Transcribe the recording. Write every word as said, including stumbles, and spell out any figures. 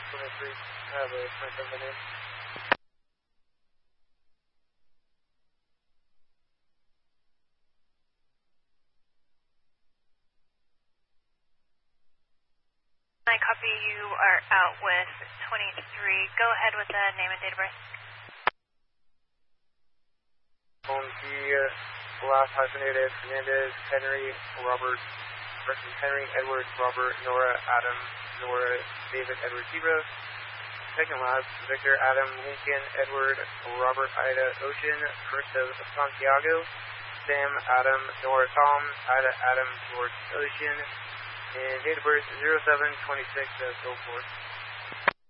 twenty-three, have a twenty-seven in. I copy you are out with twenty-three. Go ahead with the name and date of birth. On the uh, last hyphenated, Fernandez, Henry, Robert, versus Henry, Edward, Robert, Nora, Adam, Nora, David, Edward, Zebra. Second last, Victor, Adam, Lincoln, Edward, Robert, Ida, Ocean, first of Santiago, Sam, Adam, Nora, Tom, Ida, Adam, George, Ocean, and date of birth zero seven twenty-six, uh, go forth.